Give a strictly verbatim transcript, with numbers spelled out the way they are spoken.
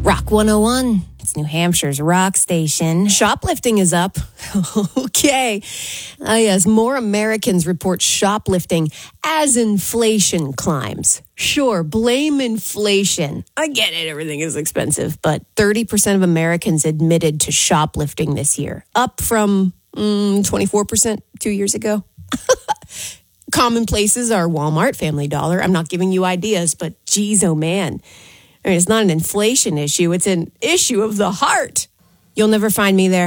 Rock one oh one. It's New Hampshire's rock station. Shoplifting is up. Okay. Ah, yes, more Americans report shoplifting as inflation climbs. Sure, blame inflation. I get it, everything is expensive. But thirty percent of Americans admitted to shoplifting this year, up from mm, twenty-four percent two years ago. Common places are Walmart, Family Dollar. I'm not giving you ideas, but geez, oh man. I mean, it's not an inflation issue. It's an issue of the heart. You'll never find me there.